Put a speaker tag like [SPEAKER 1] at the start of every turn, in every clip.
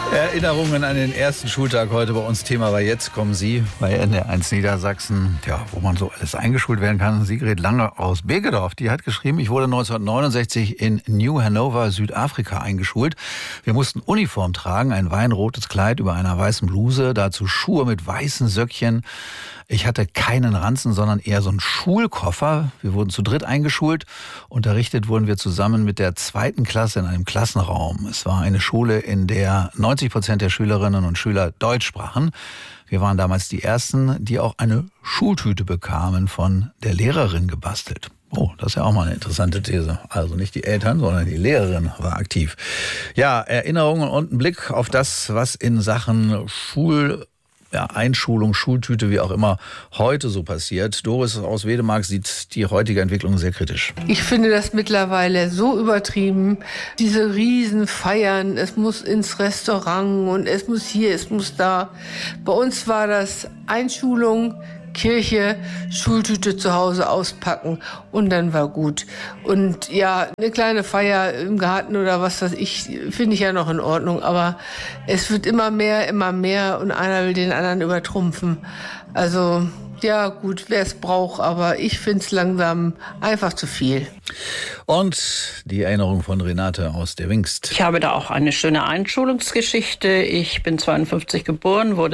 [SPEAKER 1] Erinnerungen an den ersten Schultag heute bei uns. Thema war Jetzt kommen Sie bei NDR1 Niedersachsen. Ja, wo man so alles eingeschult werden kann. Sigrid Lange aus Bergedorf, die hat geschrieben, ich wurde 1969 in New Hanover, Südafrika eingeschult. Wir mussten Uniform tragen, ein weinrotes Kleid über einer weißen Bluse, dazu Schuhe mit weißen Söckchen. Ich hatte keinen Ranzen, sondern eher so einen Schulkoffer. Wir wurden zu dritt eingeschult. Unterrichtet wurden wir zusammen mit der 2. Klasse in einem Klassenraum. Es war eine Schule, in der 90% der Schülerinnen und Schüler Deutsch sprachen. Wir waren damals die Ersten, die auch eine Schultüte bekamen, von der Lehrerin gebastelt. Oh, das ist ja auch mal eine interessante These. Also nicht die Eltern, sondern die Lehrerin war aktiv. Ja, Erinnerungen und ein Blick auf das, was in Sachen Einschulung, Schultüte, wie auch immer, heute so passiert. Doris aus Wedemark sieht die heutige Entwicklung sehr kritisch.
[SPEAKER 2] Ich finde das mittlerweile so übertrieben. Diese Riesenfeiern, es muss ins Restaurant und es muss hier, es muss da. Bei uns war das Einschulung, Kirche, Schultüte zu Hause auspacken und dann war gut. Und ja, eine kleine Feier im Garten oder was weiß ich, finde ich ja noch in Ordnung. Aber es wird immer mehr und einer will den anderen übertrumpfen. Also ja gut, wer es braucht, aber ich finde es langsam einfach zu viel.
[SPEAKER 1] Und die Erinnerung von Renate aus der Wingst.
[SPEAKER 3] Ich habe da auch eine schöne Einschulungsgeschichte. Ich bin 52 geboren, wurde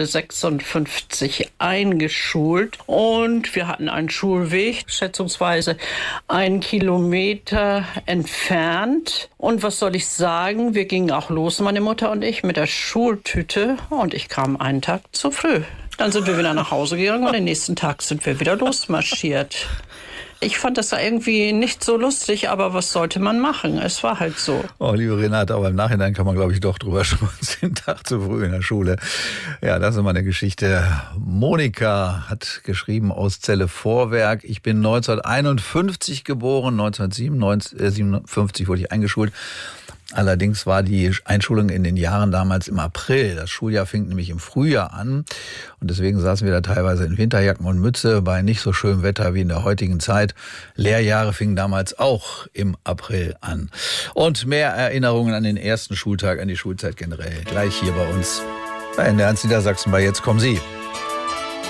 [SPEAKER 3] 56 eingeschult und wir hatten einen Schulweg, schätzungsweise 1 Kilometer entfernt. Und was soll ich sagen, wir gingen auch los, meine Mutter und ich, mit der Schultüte und ich kam einen Tag zu früh. Dann sind wir wieder nach Hause gegangen und den nächsten Tag sind wir wieder losmarschiert. Ich fand das irgendwie nicht so lustig, aber was sollte man machen? Es war halt so.
[SPEAKER 1] Oh, liebe Renate, aber im Nachhinein kann man, glaube ich, doch drüber schmunzeln, den Tag zu früh in der Schule. Ja, das ist immer eine Geschichte. Monika hat geschrieben aus Celle-Vorwerk. Ich bin 1951 geboren, 1957 wurde ich eingeschult. Allerdings war die Einschulung in den Jahren damals im April. Das Schuljahr fing nämlich im Frühjahr an. Und deswegen saßen wir da teilweise in Winterjacken und Mütze bei nicht so schönem Wetter wie in der heutigen Zeit. Lehrjahre fingen damals auch im April an. Und mehr Erinnerungen an den ersten Schultag, an die Schulzeit generell. Gleich hier bei uns bei NDR1 Niedersachsen bei Jetzt kommen Sie.